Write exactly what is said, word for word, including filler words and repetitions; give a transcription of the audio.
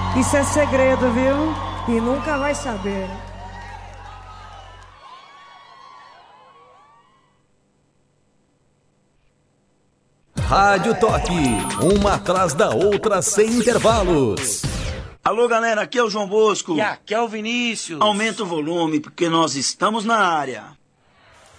Isso é segredo, viu? E nunca vai saber. Rádio Toque, uma atrás da outra sem intervalos. Alô, galera, aqui é o João Bosco. E aqui é o Vinícius. Aumenta o volume, porque nós estamos na área.